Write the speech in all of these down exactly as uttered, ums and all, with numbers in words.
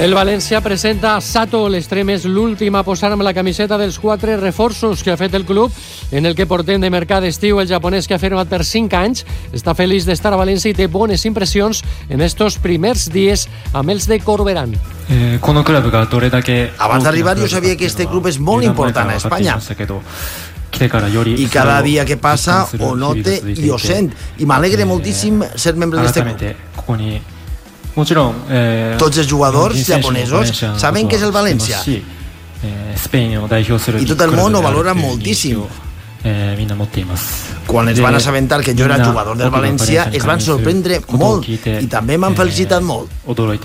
El València presenta Sato. L'extrem és l'últim a posar amb la camiseta dels quatre reforços que ha fet el club, en el que portem de mercat d'estiu. El japonès, que ha firmat per cinc anys, està feliç d'estar a València i té bones impressions en estos primers dies amb els de Corberán. Eh, Abans d'arribar jo sabia que este club és molt important a Espanya. I cada dia que passa ho note i ho sent. I m'alegra moltíssim ser membre d'este club. Tots els jugadors japonesos saben que és el València i tot el món ho valora moltíssim. Quan es van assabentar que jo era jugador del València es van sorprendre molt i també m'han felicitat molt.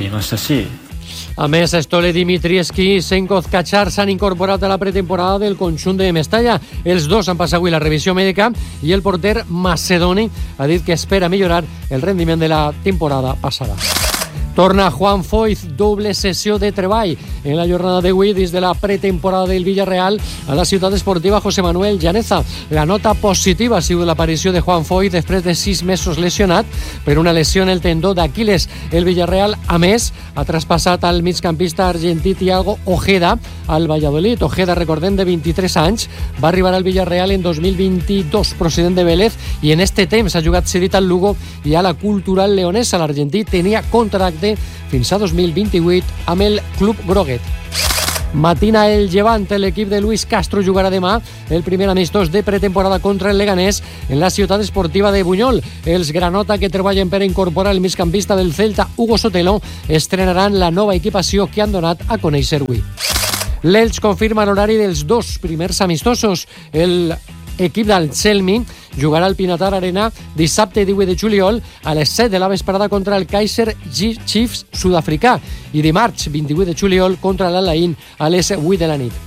A més, Stole Dimitrievski i Senkov Kachar s'han incorporat a la pretemporada del conjunt de Mestalla. Els dos han passat avui la revisió mèdica i el porter macedoni ha dit que espera millorar el rendiment de la temporada passada. Torna Juan Foyth, doble sessió de treball en la jornada d'avui dins de la pretemporada del Villarreal a la ciutat esportiva José Manuel Llaneza. La nota positiva ha sigut l'aparició de Juan Foyth després de sis mesos lesionat per una lesió en el tendó d'Aquiles. El Villarreal, a més, ha traspassat al migcampista argentí Thiago Ojeda al Valladolid. Ojeda, recordem, de vint-i-tres anys, va arribar al Villarreal en dos mil vint-i-dos procedent de Vélez i en este temps ha jugat cedit al Lugo i a la Cultural Leonesa. L'argentí tenia contracte fins a dos mil vint-i-vuit amb el Club Groguet. Matina el Llevant. L'equip de Luis Castro jugarà demà el primer amistós de pretemporada contra el Leganés en la ciutat esportiva de Buñol. Els granota, que treballen per incorporar el migcampista del Celta, Hugo Sotelo, estrenaran la nova equipació que han donat a conèixer avui. L'Elx confirma l'horari dels dos primers amistosos. El equip del Celmi jugarà al Pinatar Arena dissabte divuit de juliol a les set de la vesprada contra el Kaizer Chiefs sud-africà i dimarts vint-i-vuit de juliol contra l'Al-Ain a les vuit de la nit.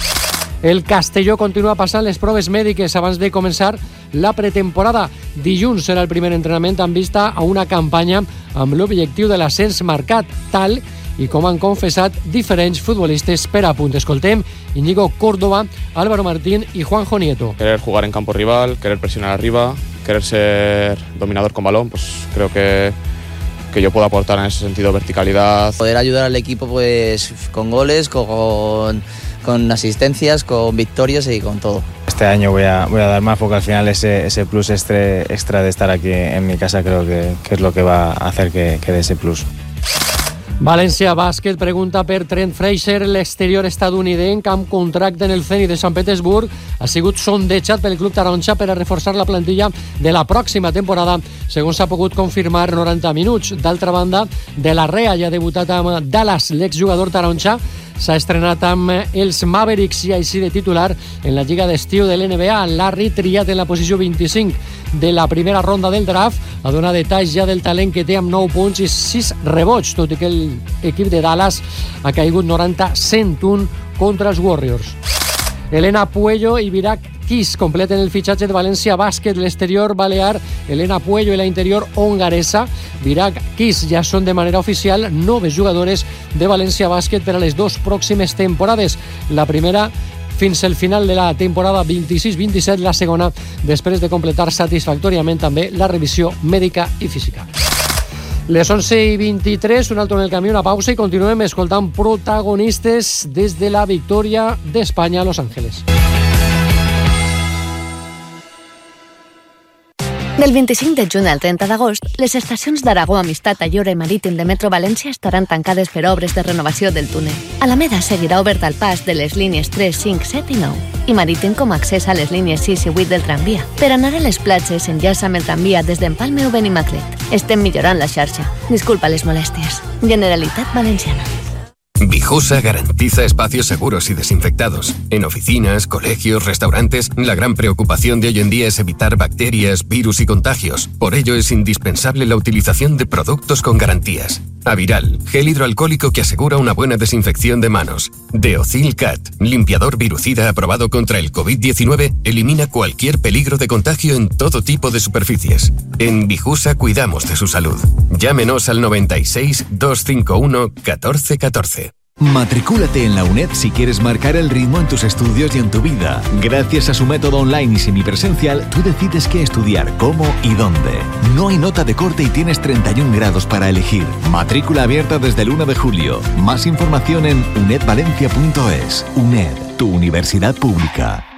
El Castelló continua passant les proves mèdiques abans de començar la pretemporada. Dilluns serà el primer entrenament amb vista a una campanya amb l'objectiu de l'ascens marcat, tal i com han confessat diferents futbolistes per a punt. Escoltem Íñigo Córdoba, Álvaro Martín y Juanjo Nieto. Querer jugar en campo rival, querer presionar arriba, querer ser dominador con balón, pues creo que, que yo puedo aportar en ese sentido verticalidad. Poder ayudar al equipo pues con goles, con, con asistencias, con victorias y con todo. Este año voy a, voy a dar más porque al final ese, ese plus extra, extra de estar aquí en mi casa creo que, que es lo que va a hacer que, que dé ese plus. València Bàsquet pregunta per Trent Fraser. L'exterior estadounidenc amb contracte en el Zenit de Sant Petersburg ha sigut sondejat pel club taronja per a reforçar la plantilla de la pròxima temporada, segons s'ha pogut confirmar noranta minuts. D'altra banda, De La Rea ja ha debutat amb Dallas. L'exjugador taronja s'ha estrenat amb els Mavericks i així de titular en la lliga d'estiu de l'N B A. Larry, triat en la posició vint-i-cinc de la primera ronda del draft, ha donat detalls ja del talent que té amb nou punts i sis rebots, tot i que l'equip de Dallas ha caigut noranta a cent un contra els Warriors. Elena Puello i Virak Kiss completen el fitxatge de València Bàsquet. L'exterior balear Elena Puello i la interior hongaresa Virak Kiss ja són de manera oficial noves jugadores de València Bàsquet per a les dues pròximes temporades. La primera fins al final de la temporada vint-i-sis vint-i-set, la segona després de completar satisfactòriament també la revisió mèdica i física. Les onze i vint-i-tres, un alto en el camí, una pausa i continuem escoltant protagonistes des de la victòria d'Espanya a Los Ángeles. Del vint-i-cinc de juny al trenta d'agost, les estacions d'Aragó, Amistat, Ayora i Marítim de Metro València estaran tancades per obres de renovació del túnel. Alameda seguirà obert al pas de les línies tres, cinc, set i nou i Marítim com a accés a les línies sis i vuit del tramvia. Per anar a les platges, enllaça amb el tramvia des d'Empalme o Benimaclet. Estem millorant la xarxa. Disculpa les molèsties. Generalitat Valenciana. Vijusa garantiza espacios seguros y desinfectados. En oficinas, colegios, restaurantes, la gran preocupación de hoy en día es evitar bacterias, virus y contagios. Por ello es indispensable la utilización de productos con garantías. Aviral, gel hidroalcohólico que asegura una buena desinfección de manos. Deocil Cat, limpiador virucida aprobado contra el covid diecinueve, elimina cualquier peligro de contagio en todo tipo de superficies. En Vijusa cuidamos de su salud. Llámenos al noventa y seis, doscientos cincuenta y uno, catorce catorce. Matricúlate en la UNED si quieres marcar el ritmo en tus estudios y en tu vida. Gracias a su método online y semipresencial, tú decides qué estudiar, cómo y dónde. No hay nota de corte y tienes treinta y un grados para elegir. Matrícula abierta desde el uno de julio. Más información en unedvalencia punto es. UNED, tu universidad pública.